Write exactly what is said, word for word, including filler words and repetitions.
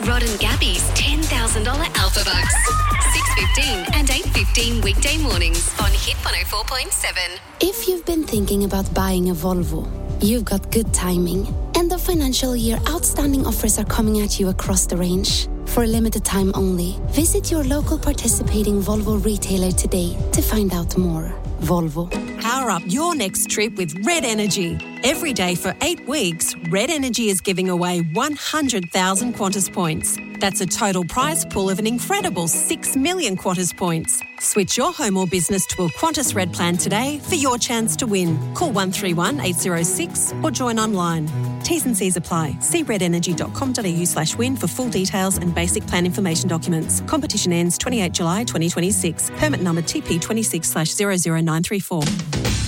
Rod and Gabby's ten thousand dollars Alpha Bucks. six fifteen and eight fifteen weekday mornings on Hit one oh four point seven. If you've been thinking about buying a Volvo, you've got good timing. End of financial year outstanding offers are coming at you across the range. For a limited time only, visit your local participating Volvo retailer today to find out more. Volvo. Power up your next trip with Red Energy. Every day for eight weeks, Red Energy is giving away one hundred thousand Qantas points. That's a total prize pool of an incredible six million Qantas points. Switch your home or business to a Qantas Red plan today for your chance to win. Call one three one eight zero six or join online. T's and C's apply. See redenergy.com.au slash win for full details and basic plan information documents. Competition ends twenty-eighth of July twenty twenty-six. Permit number T P twenty-six slash zero zero nine three four.